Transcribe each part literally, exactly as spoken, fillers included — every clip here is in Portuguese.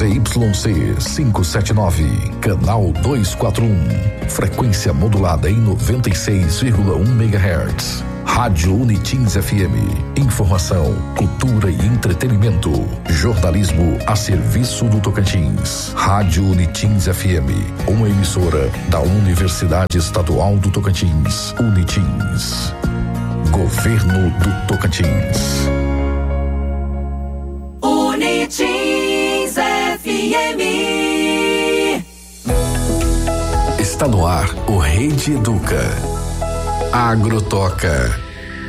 Y C quinhentos e setenta e nove, canal duzentos e quarenta e um, frequência modulada em noventa e seis vírgula um megahertz. Rádio Unitins F M. Informação, cultura e entretenimento. Jornalismo a serviço do Tocantins. Rádio Unitins F M. Uma emissora da Universidade Estadual do Tocantins. Unitins. Governo do Tocantins. Unitins F M. Está no ar o Rede Educa. Agrotoca.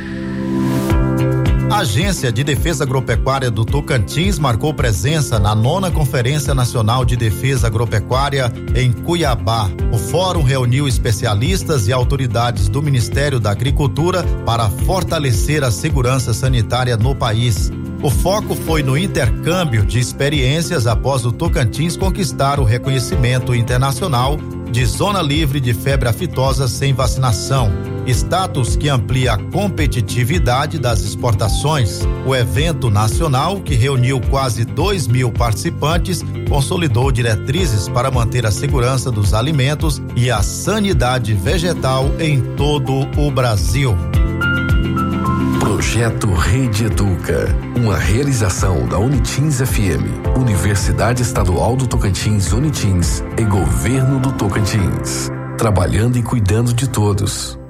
A Agência de Defesa Agropecuária do Tocantins marcou presença na nona Conferência Nacional de Defesa Agropecuária em Cuiabá. O fórum reuniu especialistas e autoridades do Ministério da Agricultura para fortalecer a segurança sanitária no país. O foco foi no intercâmbio de experiências após o Tocantins conquistar o reconhecimento internacional de zona livre de febre aftosa sem vacinação, status que amplia a competitividade das exportações. O evento nacional, que reuniu quase dois mil participantes, consolidou diretrizes para manter a segurança dos alimentos e a sanidade vegetal em todo o Brasil. Projeto Rede Educa, uma realização da Unitins F M, Universidade Estadual do Tocantins Unitins e Governo do Tocantins, trabalhando e cuidando de todos.